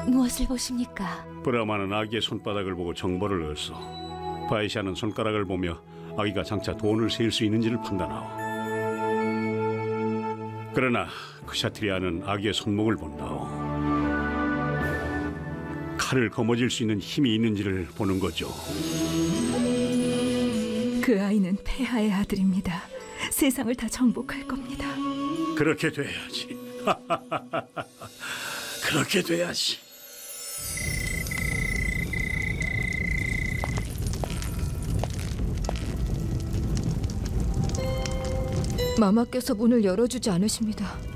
무엇을 보십니까? 브라마는 아기의 손바닥을 보고 정보를 얻어 바이샤는 손가락을 보며 아기가 장차 돈을 셀 수 있는지를 판단하오. 그러나 크샤트리아는 아기의 손목을 본다오. 칼을 거머쥘 수 있는 힘이 있는지를 보는 거죠. 그 아이는 폐하의 아들입니다. 세상을 다 정복할 겁니다. 그렇게 돼야지. 그렇게 돼야지. 마마께서 문을 열어주지 않으십니다.